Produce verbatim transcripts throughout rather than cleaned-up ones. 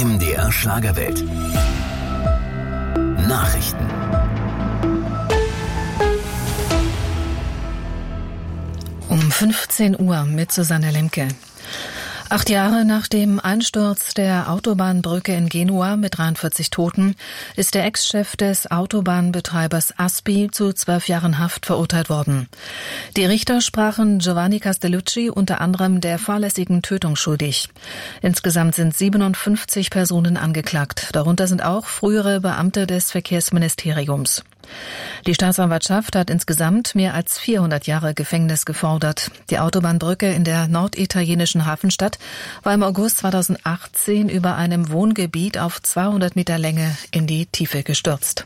M D R Schlagerwelt. Nachrichten. Um fünfzehn Uhr mit Susanne Lemke. Acht Jahre nach dem Einsturz der Autobahnbrücke in Genua mit dreiundvierzig Toten ist der Ex-Chef des Autobahnbetreibers Aspi zu zwölf Jahren Haft verurteilt worden. Die Richter sprachen Giovanni Castellucci unter anderem der fahrlässigen Tötung schuldig. Insgesamt sind siebenundfünfzig Personen angeklagt. Darunter sind auch frühere Beamte des Verkehrsministeriums. Die Staatsanwaltschaft hat insgesamt mehr als vierhundert Jahre Gefängnis gefordert. Die Autobahnbrücke in der norditalienischen Hafenstadt war im August zweitausendachtzehn über einem Wohngebiet auf zweihundert Meter Länge in die Tiefe gestürzt.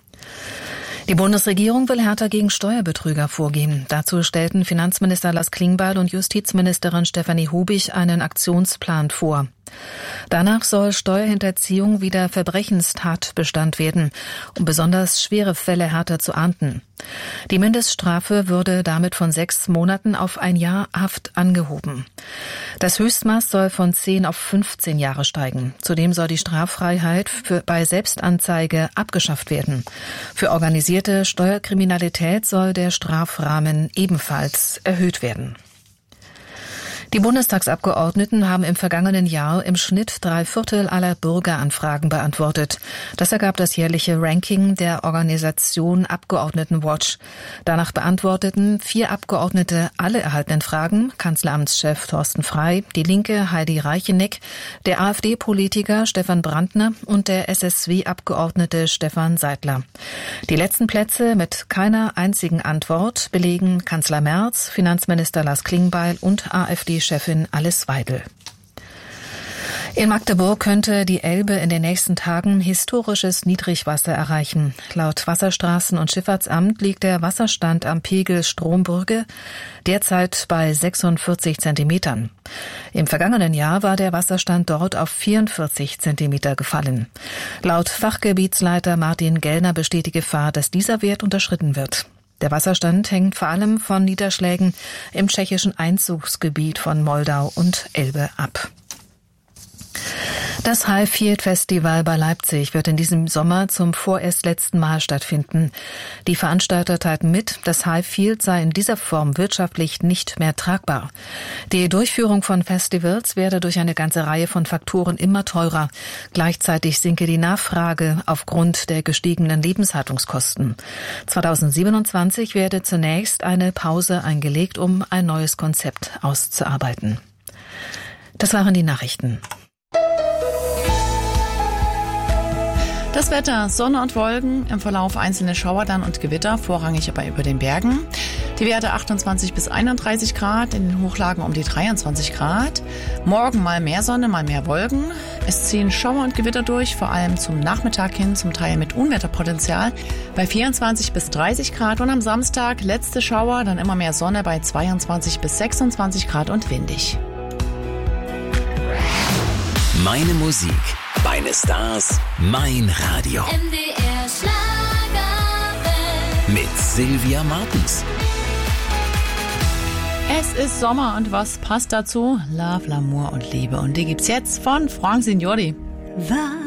Die Bundesregierung will härter gegen Steuerbetrüger vorgehen. Dazu stellten Finanzminister Lars Klingbeil und Justizministerin Stefanie Hubig einen Aktionsplan vor. Danach soll Steuerhinterziehung wieder Verbrechenstatbestand werden, um besonders schwere Fälle härter zu ahnden. Die Mindeststrafe würde damit von sechs Monaten auf ein Jahr Haft angehoben. Das Höchstmaß soll von zehn auf fünfzehn Jahre steigen. Zudem soll die Straffreiheit für, bei Selbstanzeige abgeschafft werden. Für organisierte Steuerkriminalität soll der Strafrahmen ebenfalls erhöht werden. Die Bundestagsabgeordneten haben im vergangenen Jahr im Schnitt drei Viertel aller Bürgeranfragen beantwortet. Das ergab das jährliche Ranking der Organisation Abgeordnetenwatch. Danach beantworteten vier Abgeordnete alle erhaltenen Fragen: Kanzleramtschef Thorsten Frey, die Linke Heidi Reicheneck, der AfD-Politiker Stefan Brandner und der S S W-Abgeordnete Stefan Seidler. Die letzten Plätze mit keiner einzigen Antwort belegen Kanzler Merz, Finanzminister Lars Klingbeil und AfD Chefin Alice Weidel. In Magdeburg könnte die Elbe in den nächsten Tagen historisches Niedrigwasser erreichen. Laut Wasserstraßen- und Schifffahrtsamt liegt der Wasserstand am Pegel Strombrücke derzeit bei sechsundvierzig Zentimetern. Im vergangenen Jahr war der Wasserstand dort auf vierundvierzig Zentimeter gefallen. Laut Fachgebietsleiter Martin Gellner besteht die Gefahr, dass dieser Wert unterschritten wird. Der Wasserstand hängt vor allem von Niederschlägen im tschechischen Einzugsgebiet von Moldau und Elbe ab. Das Highfield Festival bei Leipzig wird in diesem Sommer zum vorerst letzten Mal stattfinden. Die Veranstalter teilten mit, das Highfield sei in dieser Form wirtschaftlich nicht mehr tragbar. Die Durchführung von Festivals werde durch eine ganze Reihe von Faktoren immer teurer. Gleichzeitig sinke die Nachfrage aufgrund der gestiegenen Lebenshaltungskosten. zweitausendsiebenundzwanzig werde zunächst eine Pause eingelegt, um ein neues Konzept auszuarbeiten. Das waren die Nachrichten. Das Wetter, Sonne und Wolken, im Verlauf einzelne Schauer dann und Gewitter, vorrangig aber über den Bergen. Die Werte achtundzwanzig bis einunddreißig Grad, in den Hochlagen um die dreiundzwanzig Grad. Morgen mal mehr Sonne, mal mehr Wolken. Es ziehen Schauer und Gewitter durch, vor allem zum Nachmittag hin, zum Teil mit Unwetterpotenzial, bei vierundzwanzig bis dreißig Grad. Und am Samstag letzte Schauer, dann immer mehr Sonne bei zweiundzwanzig bis sechsundzwanzig Grad und windig. Meine Musik, meine Stars, mein Radio. M D R Schlagerwelt. Mit Sylvia Martens. Es ist Sommer und was passt dazu? Love, L'amour und Liebe. Und die gibt's jetzt von Frank Signori.